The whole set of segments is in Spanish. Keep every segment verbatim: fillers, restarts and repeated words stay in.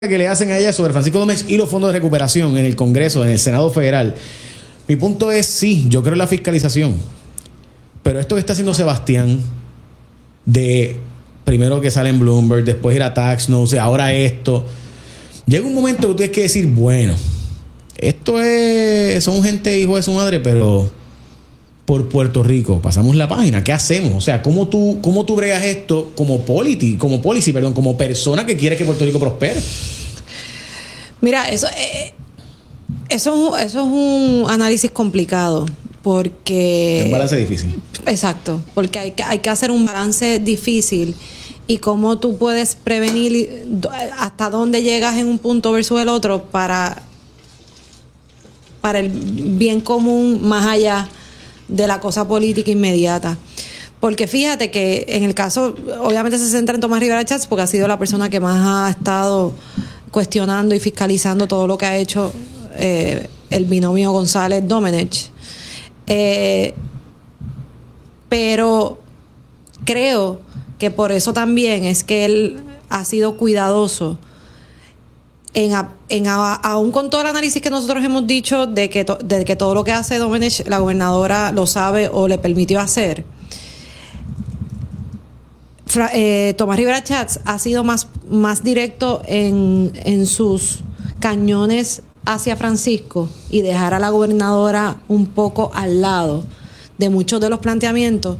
que le hacen a ella sobre Francisco Domínguez y los fondos de recuperación en el Congreso, en el Senado Federal. Mi punto es, sí, yo creo en la fiscalización, pero esto que está haciendo Sebastián, de primero que sale en Bloomberg, después ir a Tax Notes, ahora esto, llega un momento que tú tienes que decir, bueno, esto es, son gente hijo de su madre, pero por Puerto Rico, pasamos la página, ¿qué hacemos? O sea, ¿cómo tú, cómo tú bregas esto como polity, como policy, perdón, como persona que quiere que Puerto Rico prospere? Mira, eso, eh, eso, eso es un análisis complicado, porque... Es un balance difícil. Exacto, porque hay que, hay que hacer un balance difícil, y cómo tú puedes prevenir hasta dónde llegas en un punto versus el otro para, para el bien común más allá de la cosa política inmediata. Porque fíjate que en el caso, obviamente se centra en Tomás Rivera Chats porque ha sido la persona que más ha estado cuestionando y fiscalizando todo lo que ha hecho eh, el binomio González-Domenech. Eh, pero creo que por eso también es que él ha sido cuidadoso en, a, en a, aún con todo el análisis que nosotros hemos dicho de que, to, de que todo lo que hace Domenech, la gobernadora lo sabe o le permitió hacer. Fra, eh, Tomás Rivera Chats ha sido más, más directo en, en sus cañones hacia Francisco y dejar a la gobernadora un poco al lado de muchos de los planteamientos,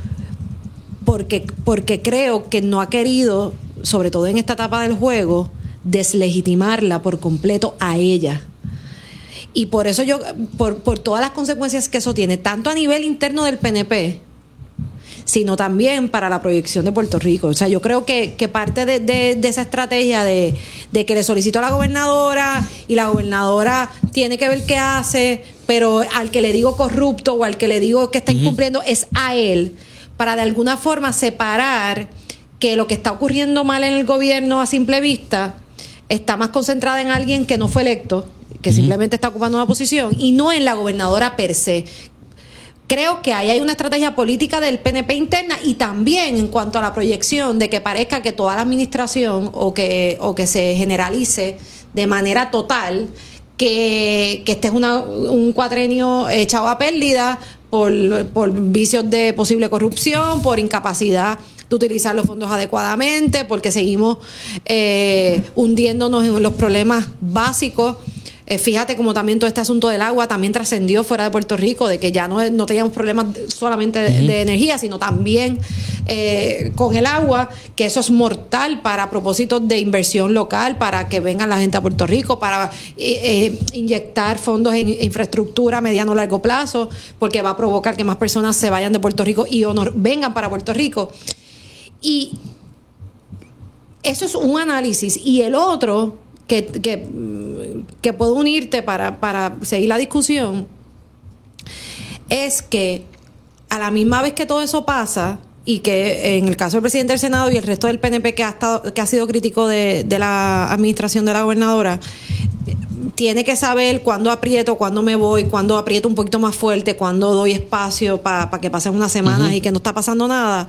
porque, porque creo que no ha querido, sobre todo en esta etapa del juego, deslegitimarla por completo a ella. Y por eso yo, por, por todas las consecuencias que eso tiene, tanto a nivel interno del P N P, sino también para la proyección de Puerto Rico. O sea, yo creo que, que parte de, de, de esa estrategia de, de que le solicitó a la gobernadora y la gobernadora tiene que ver qué hace, pero al que le digo corrupto o al que le digo que está incumpliendo uh-huh. es a él, para de alguna forma separar que lo que está ocurriendo mal en el gobierno a simple vista está más concentrada en alguien que no fue electo, que uh-huh. simplemente está ocupando una posición, y no en la gobernadora per se. Creo que ahí hay una estrategia política del P N P interna, y también en cuanto a la proyección de que parezca que toda la administración o que, o que se generalice de manera total que, que este es una, un cuatrenio echado a pérdida por, por vicios de posible corrupción, por incapacidad de utilizar los fondos adecuadamente, porque seguimos eh, hundiéndonos en los problemas básicos. Eh, fíjate como también todo este asunto del agua también trascendió fuera de Puerto Rico, de que ya no, no teníamos problemas solamente de, uh-huh. de energía, sino también eh, con el agua, que eso es mortal para propósitos de inversión local, para que venga la gente a Puerto Rico, para eh, eh, inyectar fondos en infraestructura a mediano o largo plazo, porque va a provocar que más personas se vayan de Puerto Rico y o no vengan para Puerto Rico. Y eso es un análisis. Y el otro que, que, que puedo unirte para, para seguir la discusión es que a la misma vez que todo eso pasa, y que en el caso del presidente del Senado y el resto del P N P que ha estado, que ha sido crítico de, de la administración de la gobernadora, tiene que saber cuándo aprieto, cuándo me voy, cuándo aprieto un poquito más fuerte, cuándo doy espacio para pa que pasen unas semanas uh-huh. y que no está pasando nada.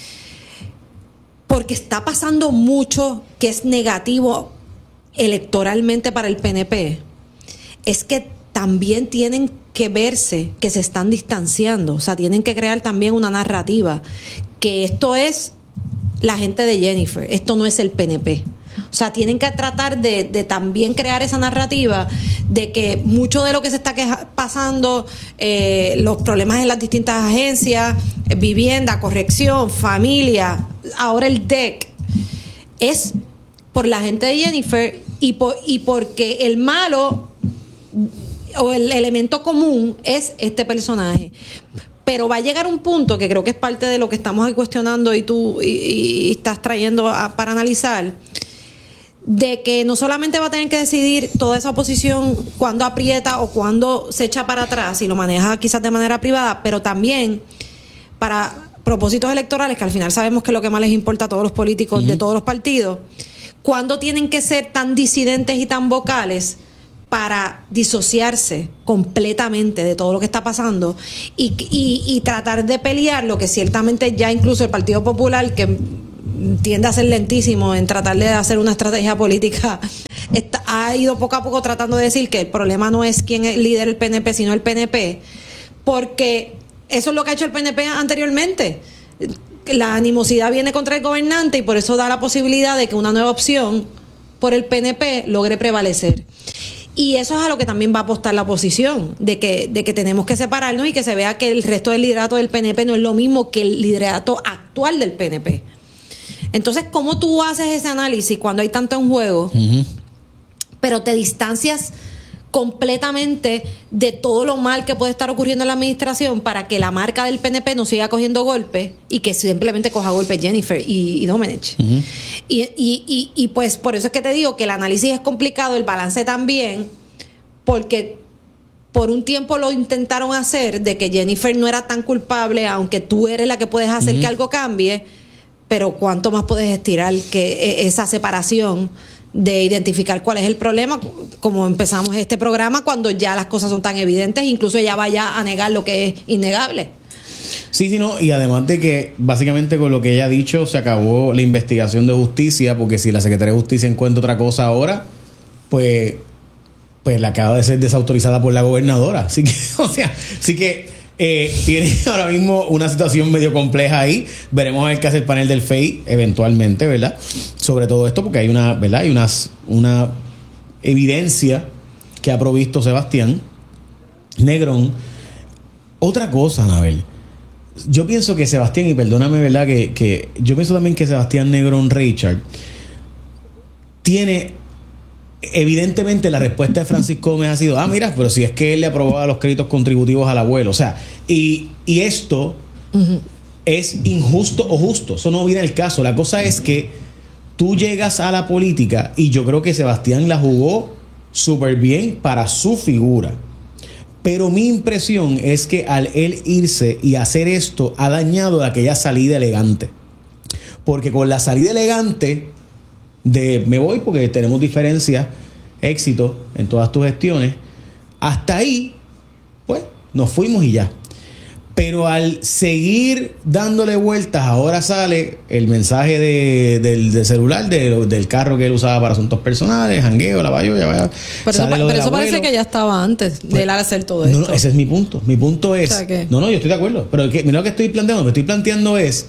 Porque está pasando mucho que es negativo electoralmente para el P N P. Es que también tienen que verse que se están distanciando. O sea, tienen que crear también una narrativa. Que esto es la gente de Jennifer. Esto no es el P N P. O sea, tienen que tratar de, de también crear esa narrativa de que mucho de lo que se está queja, pasando, eh, los problemas en las distintas agencias, eh, vivienda, corrección, familia, ahora el D E C, es por la gente de Jennifer y, por, y porque el malo o el elemento común es este personaje. Pero va a llegar un punto que creo que es parte de lo que estamos ahí cuestionando y tú y, y estás trayendo a, para analizar, de que no solamente va a tener que decidir toda esa oposición cuándo aprieta o cuándo se echa para atrás y lo maneja quizás de manera privada, pero también para propósitos electorales, que al final sabemos que es lo que más les importa a todos los políticos uh-huh. de todos los partidos, cuándo tienen que ser tan disidentes y tan vocales para disociarse completamente de todo lo que está pasando y, y, y tratar de pelear lo que ciertamente ya incluso el Partido Popular, que tiende a ser lentísimo en tratar de hacer una estrategia política, está, ha ido poco a poco tratando de decir que el problema no es quién lidera el P N P, sino el P N P, porque eso es lo que ha hecho el P N P anteriormente. La animosidad viene contra el gobernante y por eso da la posibilidad de que una nueva opción por el P N P logre prevalecer. Y eso es a lo que también va a apostar la oposición, de que, de que tenemos que separarnos y que se vea que el resto del liderato del P N P no es lo mismo que el liderato actual del P N P. Entonces, ¿cómo tú haces ese análisis cuando hay tanto en juego, uh-huh. pero te distancias completamente de todo lo mal que puede estar ocurriendo en la administración para que la marca del P N P no siga cogiendo golpes y que simplemente coja golpes Jennifer y, y Domenech? Uh-huh. Y, y, y, y pues por eso es que te digo que el análisis es complicado, el balance también, porque por un tiempo lo intentaron hacer de que Jennifer no era tan culpable, aunque tú eres la que puedes hacer uh-huh. que algo cambie, pero ¿cuánto más puedes estirar que esa separación de identificar cuál es el problema, como empezamos este programa, cuando ya las cosas son tan evidentes, incluso ella vaya a negar lo que es innegable? Sí, sí, no, y además de que básicamente con lo que ella ha dicho se acabó la investigación de justicia, porque si la Secretaría de Justicia encuentra otra cosa ahora, pues, pues la acaba de ser desautorizada por la gobernadora. Así que, o sea, así que eh, tiene ahora mismo una situación medio compleja ahí. Veremos a ver qué hace el panel del F E I eventualmente, ¿verdad? Sobre todo esto, porque hay una, ¿verdad? Hay unas, una evidencia que ha provisto Sebastián Negrón. Otra cosa, Anabel. Yo pienso que Sebastián, y perdóname, ¿verdad? Que, que yo pienso también que Sebastián Negrón Richard tiene, evidentemente la respuesta de Francisco Gómez ha sido, ah, mira, pero si es que él le aprobaba los créditos contributivos al abuelo. O sea, y, y esto uh-huh. es injusto o justo. Eso no viene al caso. La cosa es que tú llegas a la política y yo creo que Sebastián la jugó súper bien para su figura. Pero mi impresión es que al él irse y hacer esto ha dañado aquella salida elegante. Porque con la salida elegante de me voy porque tenemos diferencias, éxito en todas tus gestiones, hasta ahí, pues nos fuimos y ya. Pero al seguir dándole vueltas, ahora sale el mensaje de, del, del celular, de, del carro que él usaba para asuntos personales, jangueo, la bayo, ya vaya. Pero eso, pero eso parece que ya estaba antes de él hacer todo no, esto. No, ese es mi punto. Mi punto es... O sea, ¿qué? No, no, yo estoy de acuerdo. Pero que, mira lo que estoy planteando. Lo que estoy planteando es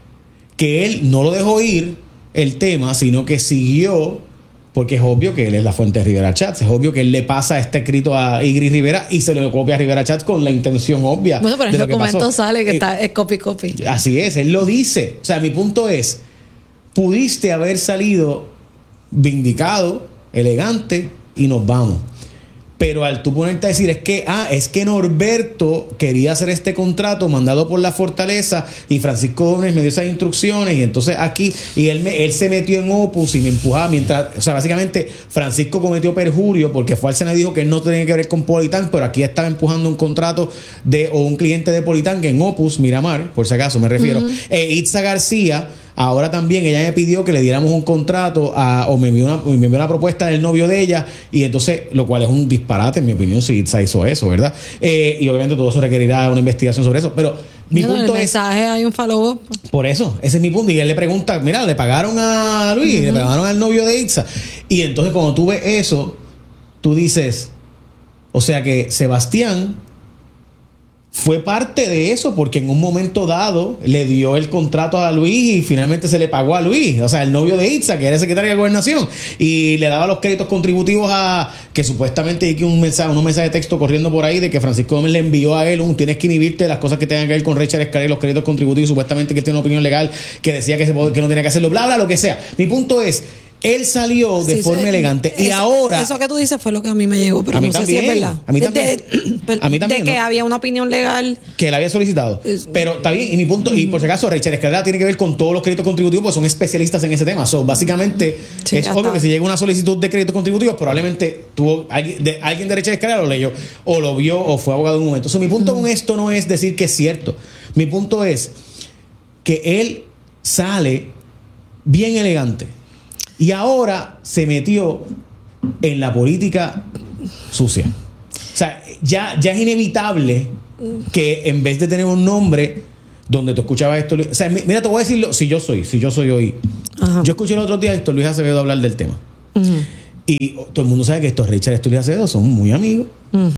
que él no lo dejó ir el tema, sino que siguió, porque es obvio que él es la fuente de Rivera Chats, es obvio que él le pasa este escrito a Igris Rivera y se lo copia a Rivera Chats con la intención obvia. Bueno, pero en el documento sale que eh, está, es copy copy. Así es, él lo dice. O sea, mi punto es, pudiste haber salido vindicado, elegante y nos vamos. Pero al tú ponerte a decir, es que, ah, es que Norberto quería hacer este contrato mandado por la Fortaleza y Francisco Gómez me dio esas instrucciones y entonces aquí, y él, me, él se metió en Opus y me empujaba mientras, o sea, básicamente Francisco cometió perjurio porque fue al Senado y dijo que él no tenía que ver con Politán, pero aquí estaba empujando un contrato de, o un cliente de Politán que en Opus, Miramar, por si acaso me refiero, uh-huh. eh, Itza García. Ahora también ella me pidió que le diéramos un contrato a, o me envió, una, me envió una propuesta del novio de ella y entonces, lo cual es un disparate en mi opinión si Itza hizo eso, ¿verdad? Eh, y obviamente todo eso requerirá una investigación sobre eso, pero mi no, punto el es... mensaje hay un follow-up. Por eso, ese es mi punto. Y él le pregunta, mira, le pagaron a Luis, uh-huh. le pagaron al novio de Itza. Y entonces cuando tú ves eso, tú dices, o sea que Sebastián fue parte de eso porque en un momento dado le dio el contrato a Luis y finalmente se le pagó a Luis, o sea, el novio de Itza, que era el secretario de Gobernación, y le daba los créditos contributivos a que supuestamente hay que un mensaje, un mensaje de texto corriendo por ahí de que Francisco Gómez le envió a él un tienes que inhibirte de las cosas que tengan que ver con Richard Escalera y los créditos contributivos, supuestamente que él tiene una opinión legal que decía que, se, que no tenía que hacerlo, bla, bla, lo que sea. Mi punto es, él salió de sí, forma sí, elegante y eso, ahora... Eso que tú dices fue lo que a mí me llegó, pero a mí no también, sé si es verdad. A mí también. De, de, a mí también, de que ¿no? había una opinión legal. Que él había solicitado. Es, pero está bien, y mi punto, uh-huh. y por si acaso, Richard Escalera tiene que ver con todos los créditos contributivos, pues son especialistas en ese tema. So, básicamente, sí, es obvio está. Que si llega una solicitud de créditos contributivos, probablemente tuvo alguien de, alguien de Richard Escalera lo leyó, o lo vio, o fue abogado en un momento. So, mi punto uh-huh. con esto no es decir que es cierto. Mi punto es que él sale bien elegante. Y ahora se metió en la política sucia. O sea, ya, ya es inevitable que en vez de tener un nombre donde tú escuchabas esto. O sea, mira, te voy a decirlo, si yo soy, si yo soy hoy. Ajá. Yo escuché el otro día a Héctor Luis Acevedo hablar del tema. Uh-huh. Y todo el mundo sabe que estos Richard y Héctor Luis Acevedo son muy amigos. Uh-huh.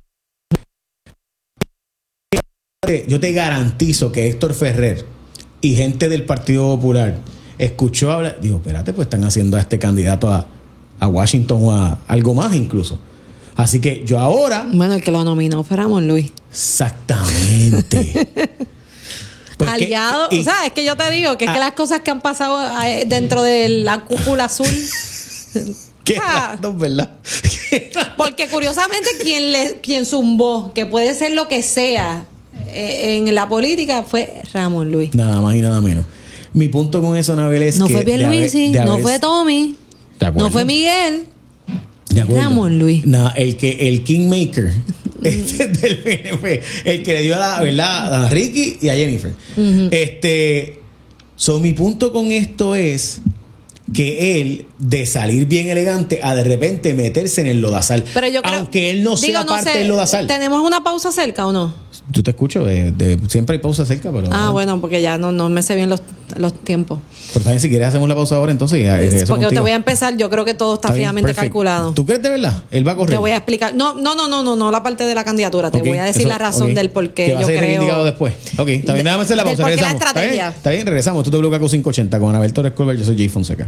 Yo te garantizo que Héctor Ferrer y gente del Partido Popular escuchó hablar. Digo, espérate, pues están haciendo a este candidato a, a Washington o a algo más incluso. Así que yo ahora. Bueno, el que lo nominó fue Ramón Luis. Exactamente. Pues aliado, que, y, o sea, es que yo te digo que es a, que las cosas que han pasado dentro de la cúpula azul. Qué raro, ¿verdad? Porque curiosamente quien le, quien zumbó, que puede ser lo que sea eh, en la política, fue Ramón Luis. Nada más y nada menos. Mi punto con eso, Anabel, es no que. No fue Pierluisi, no fue Tommy, no fue Miguel. Ramón Luis. Nada, el que el Kingmaker este del P N P, el que le dio a la verdad a Ricky y a Jennifer. Uh-huh. Este, so, mi punto con esto es que él, de salir bien elegante, a de repente meterse en el lodazal. Pero yo creo, aunque él no sea digo, parte no sé, del lodazal. ¿Tenemos una pausa cerca o no? Yo te escucho, de, de, siempre hay pausa cerca, pero. Ah, ¿no? Bueno, porque ya no, no me sé bien los, los tiempos. Pero también, si quieres, hacemos la pausa ahora, entonces. Ya, porque contigo. Te voy a empezar, yo creo que todo está, está fijamente bien, calculado. ¿Tú crees de verdad? Él va a correr. Te voy a explicar. No, no, no, no, no, no la parte de la candidatura. Te okay, voy a decir eso, la razón okay. del por qué yo va a ser creo. Indicado después. Ok, está bien, déjame hacer la pausa. Regresamos. La estrategia. ¿Está bien? Está bien, regresamos. Tú te bloqueas con quinientos ochenta con Anabel Torres Colbert. Yo soy Jay Fonseca.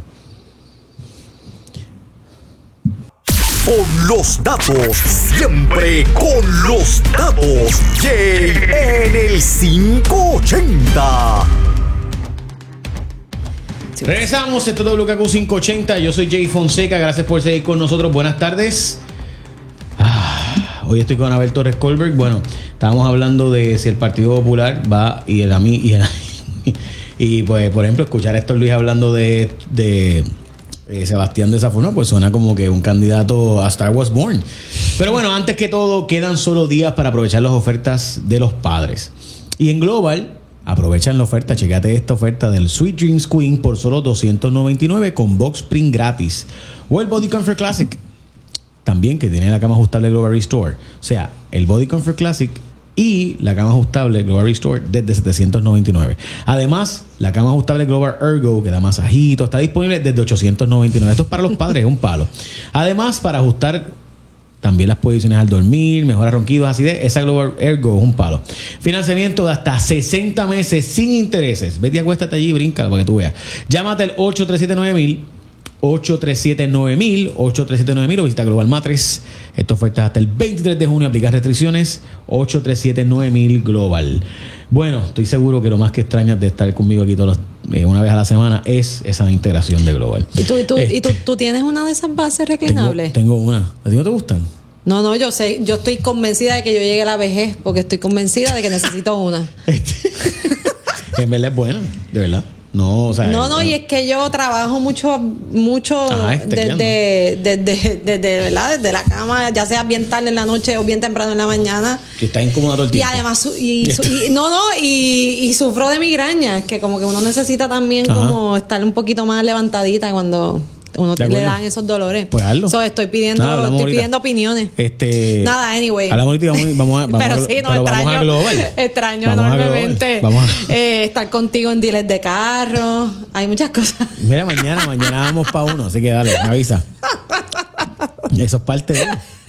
Con los datos, siempre con los datos. Jay en el quinientos ochenta. Regresamos, esto es W K Q quinientos ochenta. Yo soy Jay Fonseca, gracias por seguir con nosotros. Buenas tardes. Ah, hoy estoy con Anabel Torres Colbert. Bueno, estábamos hablando de si el Partido Popular va y el a mí y el y pues, por ejemplo, escuchar a Héctor Luis hablando de, de eh, Sebastián de esa forma, pues suena como que un candidato a Star Wars Born. Pero bueno, antes que todo, quedan solo días para aprovechar las ofertas de los padres. Y en Global, aprovechan la oferta, checate esta oferta del Sweet Dreams Queen por solo doscientos noventa y nueve con Box Spring gratis. O el Body Comfort Classic, también, que tiene la cama ajustable Global Restore. O sea, el Body Comfort Classic y la cama ajustable Global Restore desde setecientos noventa y nueve. Además, la cama ajustable Global Ergo, que da masajito, está disponible desde ochocientos noventa y nueve. Esto es para los padres, es un palo. Además, para ajustar también las posiciones al dormir, mejora ronquidos, acidez, esa Global Ergo es un palo. Financiamiento de hasta sesenta meses sin intereses. Vete y acuéstate allí y brinca para que tú veas. Llámate al ocho tres siete nueve mil, ocho tres siete nueve mil, ocho tres siete nueve mil o visita Global Matres. Esta oferta es hasta el veintitrés de junio. Aplicar restricciones. ocho tres siete nueve mil Global. Bueno, estoy seguro que lo más que extrañas de estar conmigo aquí todos los, eh, una vez a la semana es esa integración de Global. ¿Y tú, y tú, este, ¿y tú, tú tienes una de esas bases reclinables? Tengo, tengo una. ¿A ti no te gustan? No, no, yo sé, yo estoy convencida de que yo llegue a la vejez porque estoy convencida de que necesito una. En verdad es buena, de verdad. No, o sea, no, no, y es que yo trabajo mucho, mucho Ajá, desde, desde, desde, desde, ¿verdad? Desde la cama, ya sea bien tarde en la noche o bien temprano en la mañana. Que está incómoda todo el tiempo. Y además, y, y, no, no, y, y sufro de migrañas, que como que uno necesita también Ajá. como estar un poquito más levantadita cuando uno le dan esos dolores. Pues hazlo. So, estoy pidiendo, Nada, estoy pidiendo opiniones. Este, Nada, anyway. A la bonita vamos, vamos a, vamos pero a, sí, no, pero extraño, vamos a Global. Extraño vamos enormemente a vamos a... Eh, estar contigo en dealers de carro. Hay muchas cosas. Mira, mañana, mañana vamos para uno, así que dale, me avisa. Eso es parte de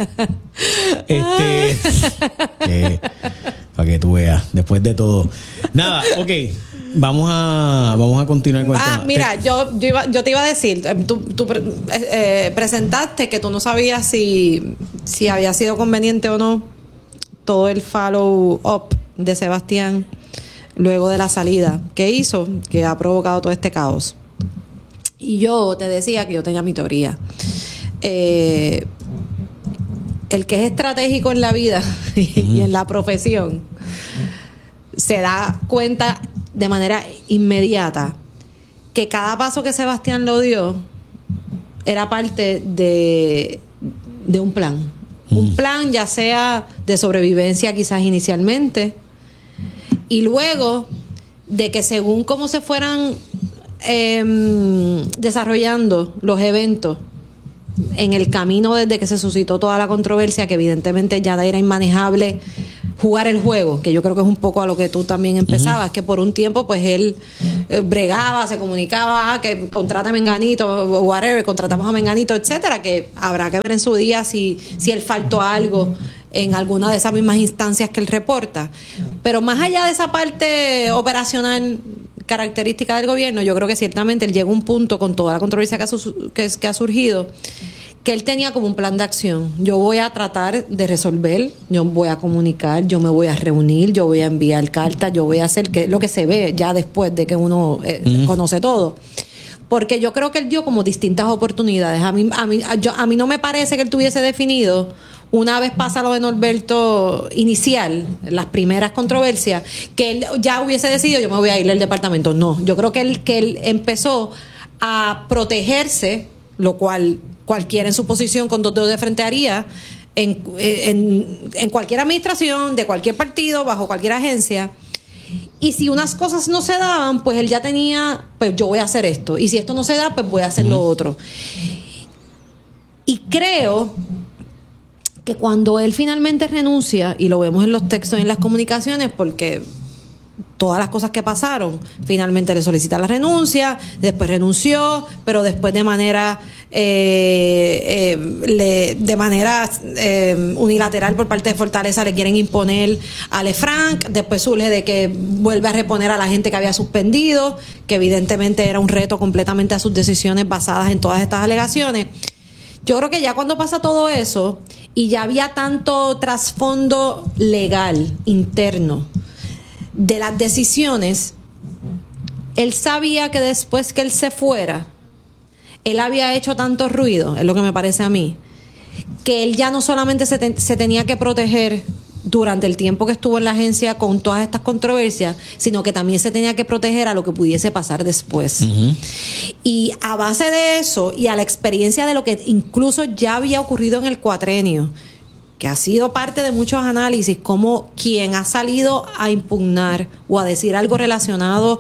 este eh, para que tú veas, después de todo. Nada, ok. Vamos a vamos a continuar con el ah, tema. Mira, yo, yo, iba, yo te iba a decir, tú, tú eh, presentaste que tú no sabías si, si había sido conveniente o no todo el follow-up de Sebastián luego de la salida que hizo, que ha provocado todo este caos. Y yo te decía que yo tenía mi teoría. Eh, el que es estratégico en la vida y uh-huh. en la profesión se da cuenta de manera inmediata que cada paso que Sebastián lo dio era parte de, de un plan. Mm. Un plan ya sea de sobrevivencia quizás inicialmente y luego de que según cómo se fueran eh, desarrollando los eventos en el camino desde que se suscitó toda la controversia, que evidentemente ya era inmanejable jugar el juego, que yo creo que es un poco a lo que tú también empezabas, uh-huh. que por un tiempo pues él eh, bregaba, se comunicaba, ah, que contrata a Menganito, whatever, contratamos a Menganito, etcétera, que habrá que ver en su día si, si él faltó algo en alguna de esas mismas instancias que él reporta. Pero más allá de esa parte operacional característica del gobierno, yo creo que ciertamente él llega a un punto con toda la controversia que ha, su, que, que ha surgido, que él tenía como un plan de acción. Yo voy a tratar de resolver, yo voy a comunicar, yo me voy a reunir, yo voy a enviar cartas, yo voy a hacer que, lo que se ve ya después de que uno eh, uh-huh. conoce todo. Porque yo creo que él dio como distintas oportunidades. A mí, a mí, yo, a mí no me parece que él tuviese definido, una vez pasa lo de Norberto inicial, las primeras controversias, que él ya hubiese decidido, yo me voy a ir del departamento. No, yo creo que él, que él empezó a protegerse, lo cual cualquiera en su posición con dos dedos de frente haría en, en, en cualquier administración, de cualquier partido, bajo cualquier agencia. Y si unas cosas no se daban, pues él ya tenía, pues yo voy a hacer esto. Y si esto no se da, pues voy a hacer lo otro. Y creo que cuando él finalmente renuncia, y lo vemos en los textos y en las comunicaciones, porque todas las cosas que pasaron, finalmente le solicita la renuncia, después renunció, pero después de manera eh, eh, le, de manera eh, unilateral por parte de Fortaleza le quieren imponer a Lefranc, después surge de que vuelve a reponer a la gente que había suspendido, que evidentemente era un reto completamente a sus decisiones basadas en todas estas alegaciones. Yo creo que ya cuando pasa todo eso y ya había tanto trasfondo legal interno de las decisiones, él sabía que después que él se fuera, él había hecho tanto ruido, es lo que me parece a mí, que él ya no solamente se, te, se tenía que proteger durante el tiempo que estuvo en la agencia con todas estas controversias, sino que también se tenía que proteger a lo que pudiese pasar después. Uh-huh. Y a base de eso y a la experiencia de lo que incluso ya había ocurrido en el cuatrenio, que ha sido parte de muchos análisis, como quien ha salido a impugnar o a decir algo relacionado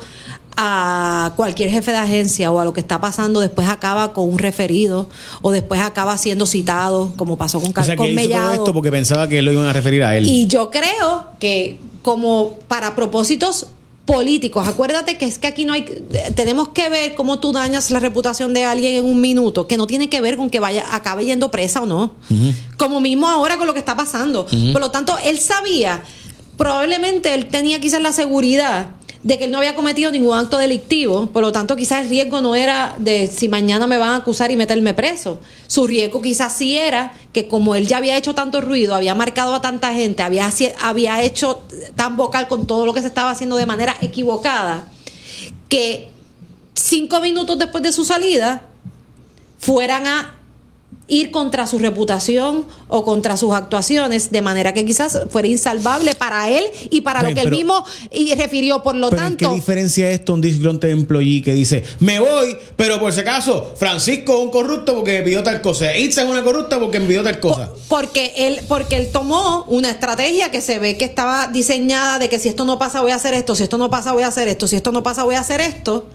a cualquier jefe de agencia o a lo que está pasando, después acaba con un referido o después acaba siendo citado, como pasó con, o sea, con que hizo Mellado. Todo esto porque pensaba que lo iban a referir a él. Y yo creo que como para propósitos políticos, acuérdate que es que aquí no hay, tenemos que ver cómo tú dañas la reputación de alguien en un minuto, que no tiene que ver con que vaya acabe yendo presa o no. Uh-huh. Como mismo ahora con lo que está pasando. Uh-huh. Por lo tanto, él sabía, probablemente él tenía quizás la seguridad de que él no había cometido ningún acto delictivo, por lo tanto quizás el riesgo no era de si mañana me van a acusar y meterme preso. Su riesgo quizás sí era que como él ya había hecho tanto ruido, había marcado a tanta gente, había, había hecho tan vocal con todo lo que se estaba haciendo de manera equivocada, que cinco minutos después de su salida fueran a ir contra su reputación o contra sus actuaciones, de manera que quizás fuera insalvable para él y para Bien, lo que pero, él mismo y refirió. Por lo pero tanto, ¿qué diferencia es esto un disgruntled employee que dice me voy, pero por si acaso Francisco es un corrupto porque pidió tal cosa, Itza es una corrupta porque envió tal cosa? Por, porque él porque él tomó una estrategia que se ve que estaba diseñada de que si esto no pasa voy a hacer esto, si esto no pasa voy a hacer esto, si esto no pasa voy a hacer esto,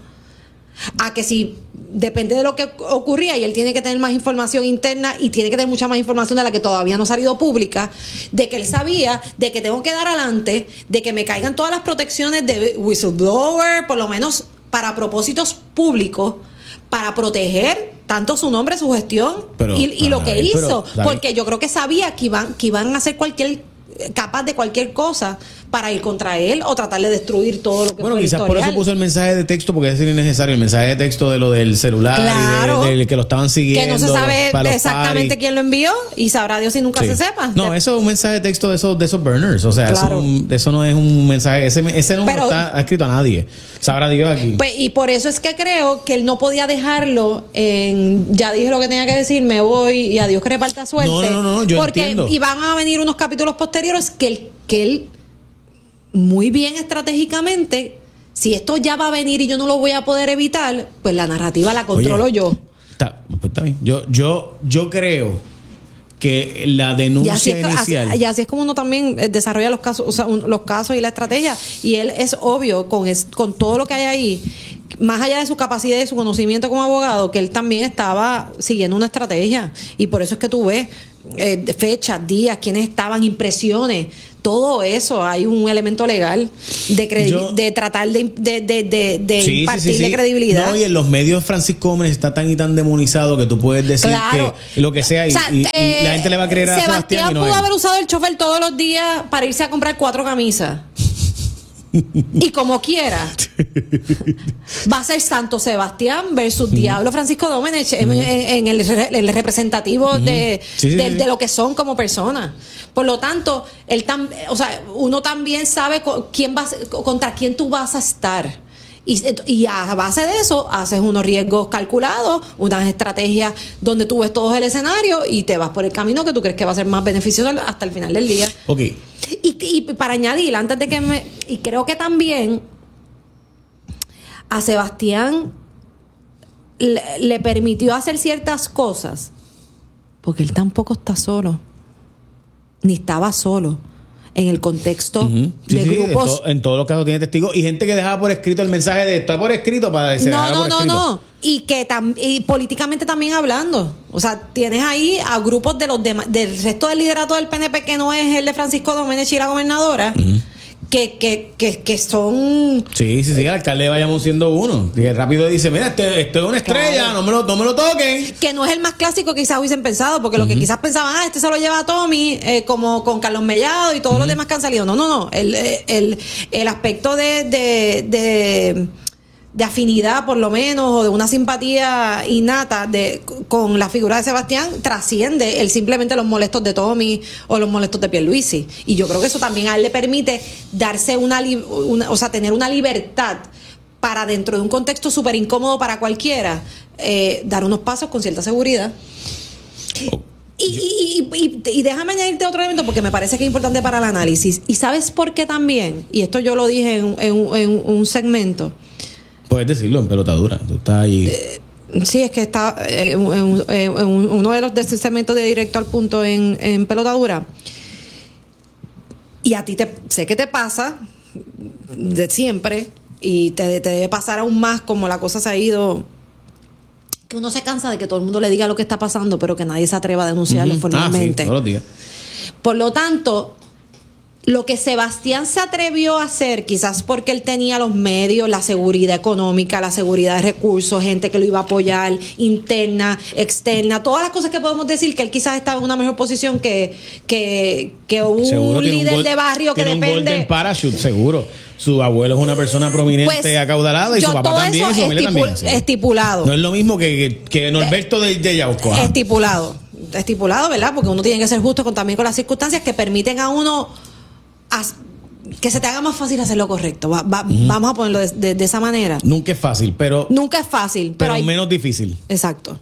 a que si depende de lo que ocurría y él tiene que tener más información interna y tiene que tener mucha más información de la que todavía no ha salido pública, de que él sabía de que tengo que dar adelante, de que me caigan todas las protecciones de whistleblower, por lo menos para propósitos públicos, para proteger tanto su nombre, su gestión pero, y, y lo que ay, hizo, pero, porque yo creo que sabía que iban, que iban a hacer cualquier capaz de cualquier cosa para ir contra él o tratar de destruir todo lo que bueno, fue quizás historial. Por eso puso el mensaje de texto, porque es innecesario el mensaje de texto de lo del celular, claro, y de, de que lo estaban siguiendo, que no se sabe exactamente party. quién lo envió y sabrá Dios si nunca sí. se sepa. No, eso es un mensaje de texto de esos de esos burners, o sea, claro. eso, eso no es un mensaje, ese, ese no Pero, está escrito a nadie, sabrá Dios aquí. Pues, y por eso es que creo que él no podía dejarlo en ya dije lo que tenía que decir, me voy y a Dios que reparta suerte. No, no, no, yo porque entiendo. Iban a venir unos capítulos posteriores que él, que él muy bien estratégicamente, si esto ya va a venir y yo no lo voy a poder evitar, pues la narrativa la controlo Oye, yo. Está, pues está bien. Yo, yo, yo creo que la denuncia y así es, inicial. Así, y así es como uno también desarrolla los casos, o sea, un, los casos y la estrategia. Y él es obvio, con, es, con todo lo que hay ahí, más allá de su capacidad y de su conocimiento como abogado, que él también estaba siguiendo una estrategia. Y por eso es que tú ves eh, fechas, días, quiénes estaban, impresiones, todo eso hay un elemento legal de, credi- Yo, de tratar de, de, de, de, de sí, impartirle sí, sí, sí. credibilidad. No, y en los medios Francisco Gómez está tan y tan demonizado que tú puedes decir Claro. que lo que sea y, O sea, y- y eh, la gente le va a creer a Sebastián. Sebastián Y no pudo a él. haber usado el chofer todos los días para irse a comprar cuatro camisas. Y como quiera, va a ser Santo Sebastián versus uh-huh. Diablo Francisco Domenech uh-huh. en, en, el, el representativo uh-huh. de, sí, sí, de, sí. de lo que son como personas. Por lo tanto, él tam, o sea, uno también sabe con, quién va, contra quién tú vas a estar. Y, y a base de eso haces unos riesgos calculados, unas estrategias donde tú ves todo el escenario y te vas por el camino que tú crees que va a ser más beneficioso hasta el final del día. Ok. Y, y para añadir, antes de que me... Y creo que también a Sebastián le, le permitió hacer ciertas cosas porque él tampoco está solo. Ni estaba solo. En el contexto uh-huh. sí, de sí, grupos. En, to, en todos los casos tiene testigos y gente que dejaba por escrito el mensaje de está por escrito para decir. No, no, no, escrito. no. Y que tam, y políticamente también hablando. O sea, tienes ahí a grupos de los demás, del resto del liderato del P N P que no es el de Francisco Domenech y la gobernadora. Uh-huh. Que, que, que, que son... Sí, sí, sí, el alcalde de Bayamón siendo uno. Que rápido dice, mira, este, este es una estrella, claro. no, me lo, no me lo toquen. Que no es el más clásico que quizás hubiesen pensado, porque uh-huh. lo que quizás pensaban, ah, este se lo lleva a Tommy, eh, como con Carlos Mellado y todos uh-huh. los demás que han salido. No, no, no. El, el, el aspecto de... de, de de afinidad por lo menos o de una simpatía innata de, con la figura de Sebastián trasciende el simplemente los molestos de Tommy o los molestos de Pierluisi, y yo creo que eso también a él le permite darse una, una o sea, tener una libertad para, dentro de un contexto súper incómodo para cualquiera, eh, dar unos pasos con cierta seguridad. Oh. Y, y, y, y, y déjame añadirte otro elemento porque me parece que es importante para el análisis. ¿Y sabes por qué también? Y esto yo lo dije en, en, en un segmento. Puedes decirlo en pelotadura. Tú estás ahí. Eh, sí, es que está eh, en, en, en uno de los de este segmento de Directo al Punto en, en pelotadura. Y a ti te sé que te pasa de siempre y te, te debe pasar aún más como la cosa se ha ido. Que uno se cansa de que todo el mundo le diga lo que está pasando, pero que nadie se atreva a denunciarlo uh-huh. formalmente. Ah, sí, todos los días. Por lo tanto, lo que Sebastián se atrevió a hacer, quizás porque él tenía los medios, la seguridad económica, la seguridad de recursos, gente que lo iba a apoyar, interna, externa, todas las cosas que podemos decir que él quizás estaba en una mejor posición que, que, que un seguro líder un de barrio que tiene depende. Un golden parachute, seguro. Su abuelo es una persona prominente, pues, acaudalada, y su papá también, y su familia estipul- también. Sí. Estipulado. No es lo mismo que, que, que Norberto de, de Yauco. ¿Ah? Estipulado. Estipulado, ¿verdad? Porque uno tiene que ser justo con, también con las circunstancias que permiten a uno a, que se te haga más fácil hacer lo correcto. Va, va, uh-huh. Vamos a ponerlo de, de, de esa manera. Nunca es fácil, pero... Nunca es fácil. Pero, pero hay, menos difícil. Exacto.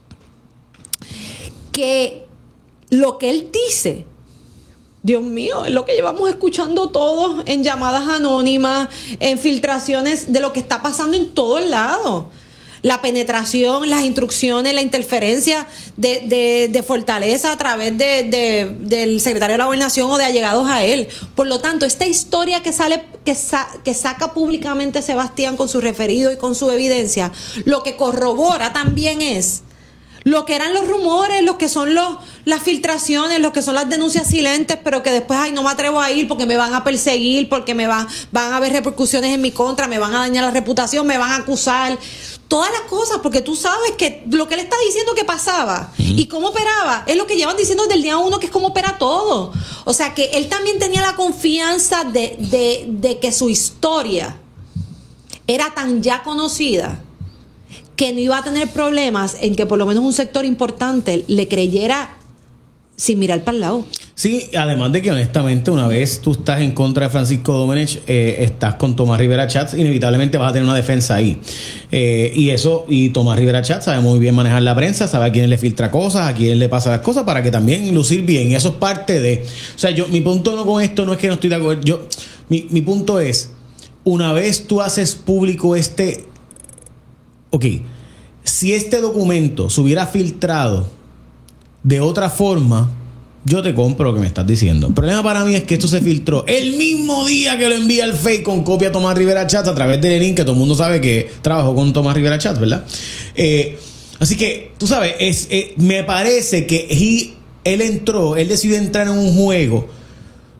Que lo que él dice, Dios mío, es lo que llevamos escuchando todos en llamadas anónimas, en filtraciones de lo que está pasando en todos lados. La penetración, las instrucciones, la interferencia de, de, de Fortaleza a través de, de, del secretario de la Gobernación o de allegados a él. Por lo tanto, esta historia que sale, que, sa, que saca públicamente Sebastián con su referido y con su evidencia, lo que corrobora también es lo que eran los rumores, lo que son los, las filtraciones, lo que son las denuncias silentes, pero que después, ay, no me atrevo a ir porque me van a perseguir, porque me van, van a haber repercusiones en mi contra, me van a dañar la reputación, me van a acusar. Todas las cosas, porque tú sabes que lo que él está diciendo que pasaba uh-huh. y cómo operaba es lo que llevan diciendo desde el día uno, que es cómo opera todo. O sea, que él también tenía la confianza de, de, de que su historia era tan ya conocida que no iba a tener problemas en que por lo menos un sector importante le creyera sin mirar para el lado. Sí, además de que honestamente una vez tú estás en contra de Francisco Domenech, eh, estás con Tomás Rivera Schatz, inevitablemente vas a tener una defensa ahí. Eh, y eso, y Tomás Rivera Schatz sabe muy bien manejar la prensa, sabe a quién le filtra cosas, a quién le pasa las cosas para que también lucir bien. Y eso es parte de... O sea, yo, mi punto no con esto no es que no estoy de acuerdo. Yo, mi, mi punto es, una vez tú haces público este... Ok, si este documento se hubiera filtrado de otra forma, yo te compro lo que me estás diciendo. El problema para mí es que esto se filtró el mismo día que lo envía el fake con copia a Tomás Rivera Schatz a través de link, que todo el mundo sabe que trabajó con Tomás Rivera Schatz, ¿verdad? Eh, así que, tú sabes, es, eh, me parece que he, él entró, él decidió entrar en un juego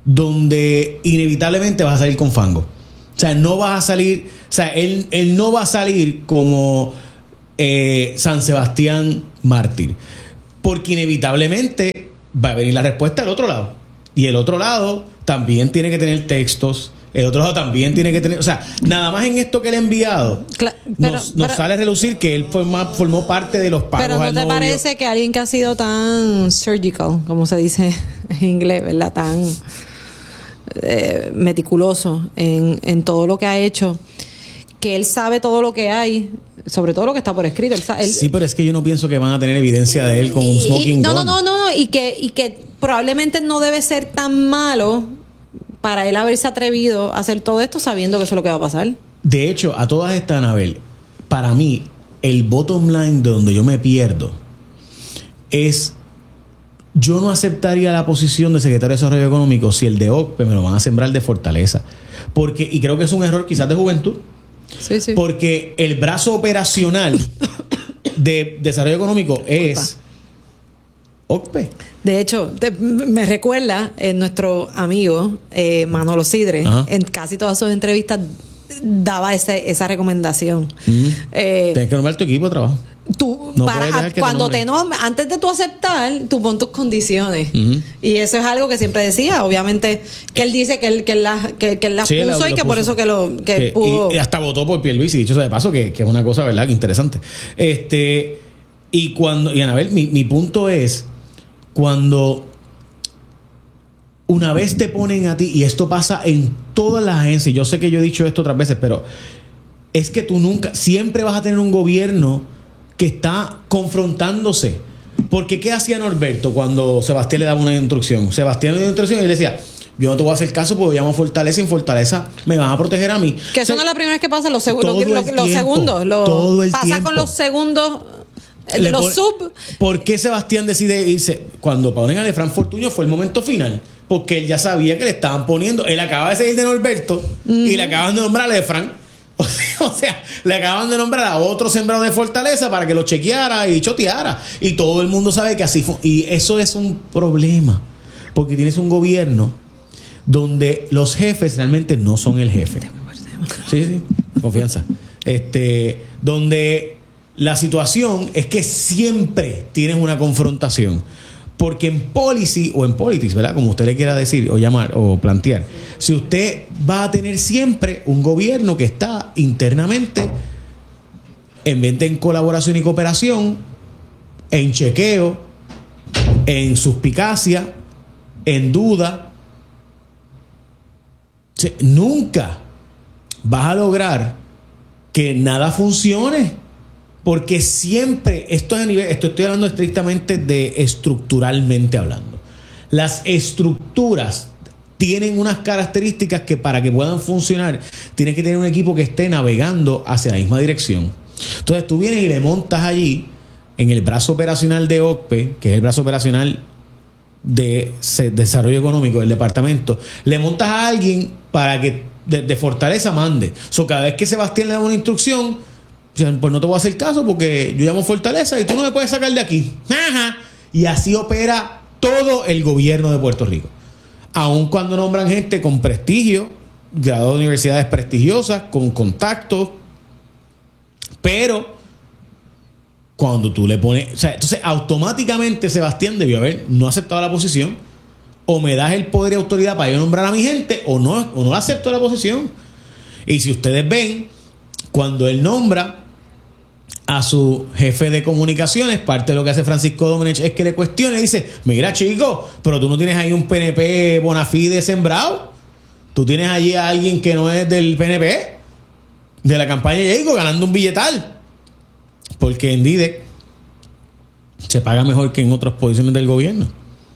donde inevitablemente vas a salir con fango. O sea, no vas a salir, o sea, él, él no va a salir como eh, San Sebastián mártir, porque inevitablemente va a venir la respuesta del otro lado. Y el otro lado también tiene que tener textos. El otro lado también tiene que tener... O sea, nada más en esto que le he enviado, Cla- pero, nos, nos pero, sale a relucir que él forma, formó parte de los pagos pero ¿no al te novio. parece que alguien que ha sido tan surgical, como se dice en inglés, ¿verdad? Tan eh, meticuloso en, en todo lo que ha hecho, que él sabe todo lo que hay, sobre todo lo que está por escrito. Él, él, sí, pero es que yo no pienso que van a tener evidencia de él con un y, smoking y, no, gun. no, no, no, no, y que, y que probablemente no debe ser tan malo para él haberse atrevido a hacer todo esto sabiendo que eso es lo que va a pasar. De hecho, a todas estas, Anabel, para mí, el bottom line de donde yo me pierdo es: yo no aceptaría la posición de secretario de Desarrollo Económico si el de O C P E me lo van a sembrar de fortaleza. Porque, y creo que es un error quizás de juventud, Sí, sí. porque el brazo operacional de Desarrollo Económico es O C P E. De hecho, te- me recuerda eh, nuestro amigo eh, Manolo Sidre, Ajá. en casi todas sus entrevistas daba ese, esa recomendación. Mm. Eh, Tienes que nombrar tu equipo de trabajo. tú, No para, puedes dejar que te cuando nombren. te nombres, antes de tú aceptar, tú pon tus condiciones. Ujú. Y eso es algo que siempre decía. Obviamente, que él dice que él, que él las que, que él las Sí, él puso lo y que puso. por eso que lo que Que- pudo. y, y hasta votó por Pierluisi, dicho sea de paso, que, que es una cosa, ¿verdad?, interesante. Este, y cuando, y Anabel, mi, mi punto es, cuando una vez te ponen a ti, y esto pasa en todas las agencias, yo sé que yo he dicho esto otras veces, pero es que tú nunca, siempre vas a tener un gobierno que está confrontándose. Porque ¿qué hacía Norberto cuando Sebastián le daba una instrucción? Sebastián le dio una instrucción y él decía: yo no te voy a hacer caso porque llamo Fortaleza y en Fortaleza me van a proteger a mí. Que eso O sea, no es la primera vez que pasa, los, segu- todo lo- lo- el los tiempo, segundos. Lo, todo el pasa tiempo. con los segundos, eh, le los pone- sub. ¿Por qué Sebastián decide irse? Cuando ponen a Lefran Fortuño fue el momento final. Porque él ya sabía que le estaban poniendo. Él acaba de salir de Norberto Mm. y le acaban de nombrar a Lefran. O sea, o sea, le acaban de nombrar a otro sembrado de Fortaleza para que lo chequeara y choteara. Y todo el mundo sabe que así fue. Y eso es un problema. Porque tienes un gobierno donde los jefes realmente no son el jefe. Sí, sí, confianza. Este, donde la situación es que siempre tienes una confrontación. Porque en policy o en politics, ¿verdad?, como usted le quiera decir o llamar o plantear, si usted va a tener siempre un gobierno que está internamente en vez de en colaboración y cooperación, en chequeo, en suspicacia, en duda, o sea, nunca vas a lograr que nada funcione. Porque siempre, esto es a nivel, esto estoy hablando estrictamente de estructuralmente hablando. Las estructuras tienen unas características que para que puedan funcionar, tienes que tener un equipo que esté navegando hacia la misma dirección. Entonces tú vienes y le montas allí, en el brazo operacional de O C P E, que es el brazo operacional de Desarrollo Económico del departamento, le montas a alguien para que de, de Fortaleza mande. So, cada vez que Sebastián le da una instrucción, pues no te voy a hacer caso porque yo llamo Fortaleza y tú no me puedes sacar de aquí. Ajá. Y así opera todo el gobierno de Puerto Rico. Aun cuando nombran gente con prestigio, graduado de universidades prestigiosas, con contactos, pero cuando tú le pones... O sea, entonces automáticamente Sebastián debió haber no aceptado la posición, o me das el poder y autoridad para yo nombrar a mi gente, o no, o no acepto la posición. Y si ustedes ven, cuando él nombra a su jefe de comunicaciones, parte de lo que hace Francisco Domenech es que le cuestione y dice: mira, chico, pero tú no tienes ahí un P N P bona fide sembrado. Tú tienes allí a alguien que no es del P N P, de la campaña de Jacob, ganando un billetal. Porque en D I D E C se paga mejor que en otras posiciones del gobierno.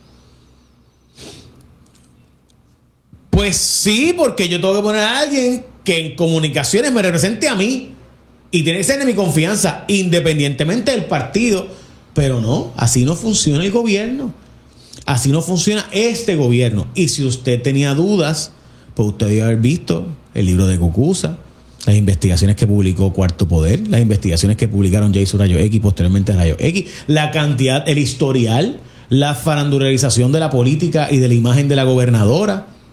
Pues sí, porque yo tengo que poner a alguien que en comunicaciones me represente a mí. Y tiene que ser de mi confianza, independientemente del partido. Pero no, así no funciona el gobierno. Así no funciona este gobierno. Y si usted tenía dudas, pues usted debe haber visto el libro de Cucuza, las investigaciones que publicó Cuarto Poder, las investigaciones que publicaron Jason Rayo X, posteriormente Rayo X, la cantidad, el historial, la farandularización de la política y de la imagen de la gobernadora.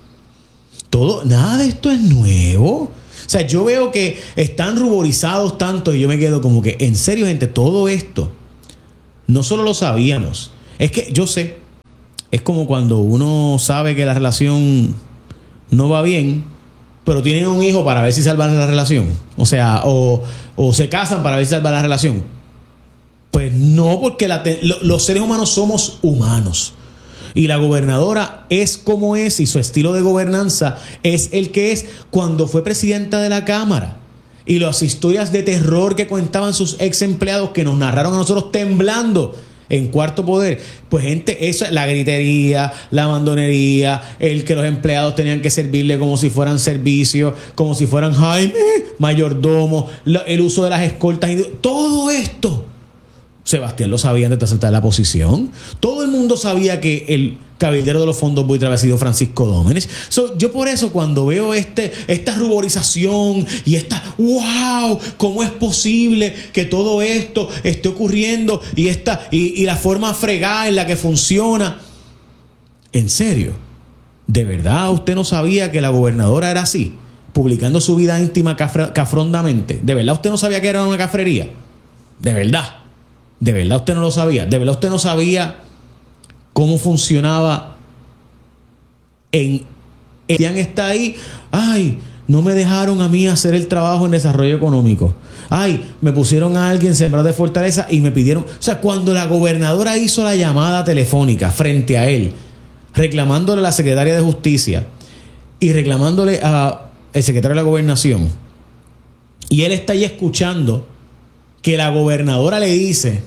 Todo, nada de esto es nuevo. O sea, yo veo que están ruborizados tanto y yo me quedo como que, en serio, gente, todo esto no solo lo sabíamos. Es que yo sé, es como cuando uno sabe que la relación no va bien, pero tienen un hijo para ver si salvan la relación. O sea, o, o se casan para ver si salvan la relación. Pues no, porque la te, lo, los seres humanos somos humanos. Y la gobernadora es como es y su estilo de gobernanza es el que es cuando fue presidenta de la Cámara. Y las historias de terror que contaban sus ex empleados que nos narraron a nosotros temblando en Cuarto Poder. Pues gente, eso, la gritería, la mandonería, el que los empleados tenían que servirle como si fueran servicios, como si fueran Jaime, mayordomo, el uso de las escoltas, todo esto Sebastián lo sabía antes de aceptar la posición. Todo el mundo sabía que el cabildero de los fondos buitres había sido Francisco Dómenes. So, yo por eso cuando veo este, esta ruborización y esta, wow, ¿cómo es posible que todo esto esté ocurriendo? Y, esta, y, y la forma fregada en la que funciona. En serio, ¿de verdad usted no sabía que la gobernadora era así? Publicando su vida íntima cafre, cafrondamente. ¿De verdad usted no sabía que era una cafrería? ¿De verdad? ¿De verdad usted no lo sabía? ¿De verdad usted no sabía cómo funcionaba en... Sebastián está ahí, ay, no me dejaron a mí hacer el trabajo en desarrollo económico. Ay, me pusieron a alguien sembrar de fortaleza y me pidieron... O sea, cuando la gobernadora hizo la llamada telefónica frente a él, reclamándole a la secretaria de Justicia y reclamándole al secretario de la Gobernación, y él está ahí escuchando que la gobernadora le dice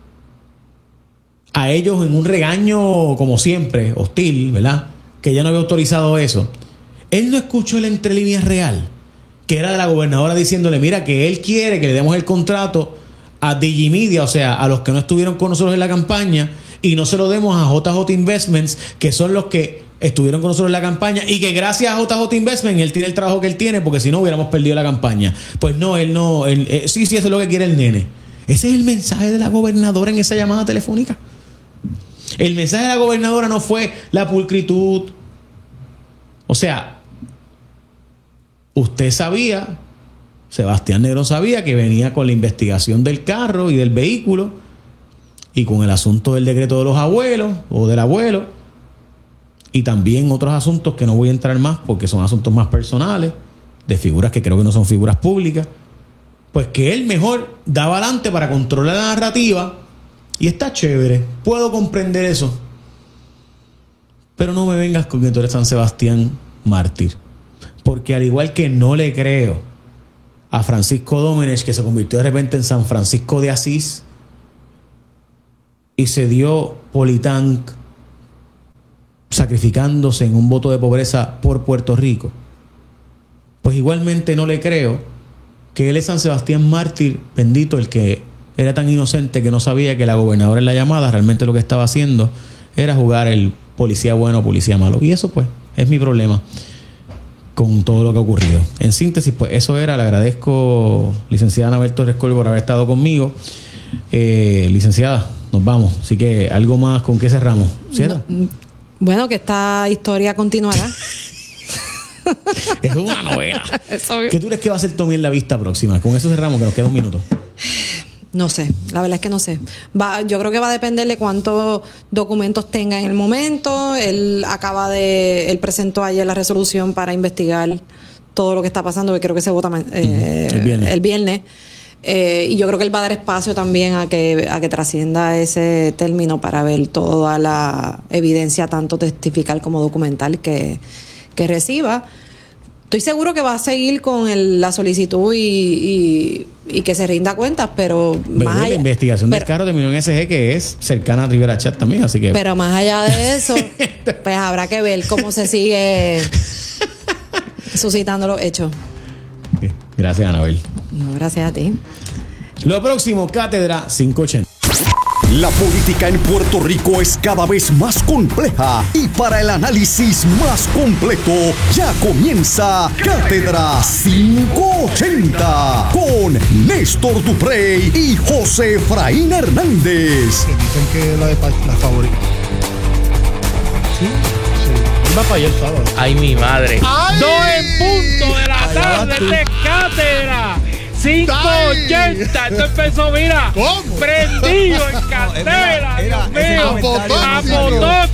a ellos en un regaño, como siempre, hostil, ¿verdad?, que ella no había autorizado eso. Él no escuchó el entre líneas real, que era de la gobernadora diciéndole, mira, que él quiere que le demos el contrato a Digimedia, o sea, a los que no estuvieron con nosotros en la campaña, y no se lo demos a J J Investments, que son los que estuvieron con nosotros en la campaña, y que gracias a J J Investment él tiene el trabajo que él tiene, porque si no hubiéramos perdido la campaña. Pues no, él no, él, eh, sí, sí, eso es lo que quiere el nene. Ese es el mensaje de la gobernadora en esa llamada telefónica. El mensaje de la gobernadora no fue la pulcritud. O sea, usted sabía, Sebastián Negrón sabía que venía con la investigación del carro y del vehículo y con el asunto del decreto de los abuelos o del abuelo, y también otros asuntos que no voy a entrar más porque son asuntos más personales, de figuras que creo que no son figuras públicas. Pues que él mejor daba adelante para controlar la narrativa, y está chévere, puedo comprender eso. Pero no me vengas con que tú eres San Sebastián mártir, porque al igual que no le creo a Francisco Dómenes, que se convirtió de repente en San Francisco de Asís y se dio Politank sacrificándose en un voto de pobreza por Puerto Rico, pues igualmente no le creo que él es San Sebastián mártir, bendito, el que era tan inocente que no sabía que la gobernadora en la llamada realmente lo que estaba haciendo era jugar el policía bueno o policía malo. Y eso pues es mi problema con todo lo que ha ocurrido. En síntesis, pues eso era. Le agradezco, licenciada Anabel Torres Colby, por haber estado conmigo. Eh, licenciada, nos vamos. Así que algo más, ¿con qué cerramos? ¿Cierra? No, bueno, que esta historia continuará. Es una novela. ¿Qué tú crees que va a hacer Tommy en la vista próxima? Con eso cerramos, que nos queda un minuto. No sé, la verdad es que no sé. Va, yo creo que va a depender de cuántos documentos tenga en el momento. Él acaba de, él presentó ayer la resolución para investigar todo lo que está pasando, que creo que se vota eh, el viernes. El viernes. Eh, y yo creo que él va a dar espacio también a que, a que trascienda ese término para ver toda la evidencia, tanto testifical como documental, que, que reciba. Estoy seguro que va a seguir con el, la solicitud y, y, y que se rinda cuentas, pero, pero más la allá, investigación pero, del carro terminó en S G, que es cercana a Rivera Chat también, así que... Pero más allá de eso, pues habrá que ver cómo se sigue suscitando los hechos. Gracias, Anabel. No, gracias a ti. Lo próximo, Cátedra quinientos ochenta. La política en Puerto Rico es cada vez más compleja, y para el análisis más completo ya comienza Cátedra quinientos ochenta con Néstor Duprey y José Efraín Hernández. Dicen que la, de, la favorita. Sí, sí. va para allá el sábado. Ay, mi madre. Ay. Dos en punto de la tarde de Cátedra. cinco ochenta. Esto empezó, mira. ¿Cómo? Prendido en candela. Era- Dios era ese mío. comentario A no sirvió. motor.